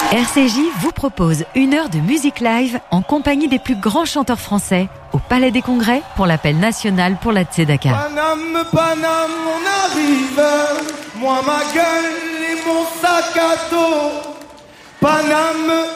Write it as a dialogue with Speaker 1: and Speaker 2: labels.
Speaker 1: RCJ vous propose 1 heure de musique live en compagnie des plus grands chanteurs français au Palais des Congrès pour l'appel national pour la Tzedaka.
Speaker 2: Paname, Paname, on arrive, moi ma gueule et mon sac à dos. Paname,